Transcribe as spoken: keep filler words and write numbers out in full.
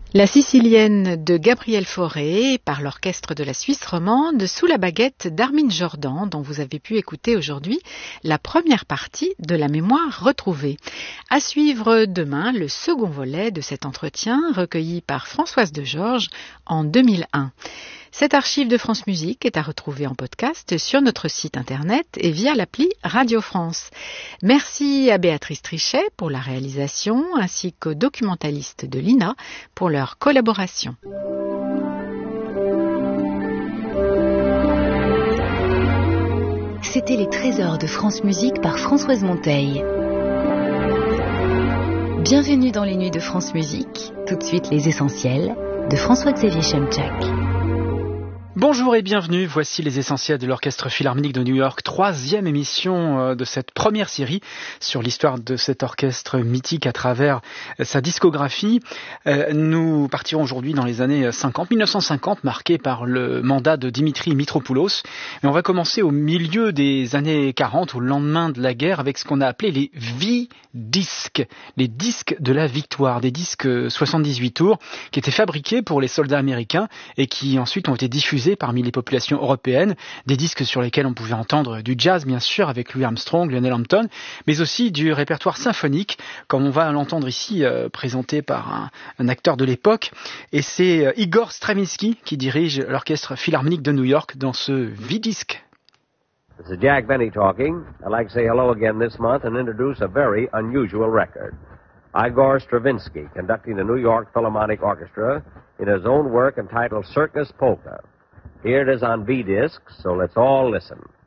La Sicilienne de Gabriel Fauré par l'orchestre de la Suisse romande sous la baguette d'Armin Jordan dont vous avez pu écouter aujourd'hui la première partie de la mémoire retrouvée. À suivre demain le second volet de cet entretien recueilli par Françoise de Georges en deux mille un. Cette archive de France Musique est à retrouver en podcast sur notre site internet et via l'appli Radio France. Merci à Béatrice Trichet pour la réalisation ainsi qu'aux documentalistes de l'I N A pour leur collaboration. C'était les trésors de France Musique par Françoise Monteil. Bienvenue dans les nuits de France Musique. Tout de suite les essentiels de François-Xavier Chemchak. Bonjour et bienvenue, voici les essentiels de l'Orchestre Philharmonique de New York, troisième émission de cette première série sur l'histoire de cet orchestre mythique à travers sa discographie. Nous partirons aujourd'hui dans les années cinquante, mille neuf cent cinquante, marqué par le mandat de Dimitri Mitropoulos. Et on va commencer au milieu des années quarante, au lendemain de la guerre, avec ce qu'on a appelé les V-disques, les disques de la victoire, des disques soixante-dix-huit tours qui étaient fabriqués pour les soldats américains et qui ensuite ont été diffusés parmi les populations européennes, des disques sur lesquels on pouvait entendre du jazz bien sûr avec Louis Armstrong, Lionel Hampton, mais aussi du répertoire symphonique comme on va l'entendre ici euh, présenté par un, un acteur de l'époque, et c'est euh, Igor Stravinsky qui dirige l'Orchestre Philharmonique de New York dans ce V-disque. This is Jack Benny talking. I'd like to say hello again this month and introduce a very unusual record. Igor Stravinsky conducting the New York Philharmonic Orchestra in his own work entitled Circus Polka. Here it is on V-disc, so let's all listen.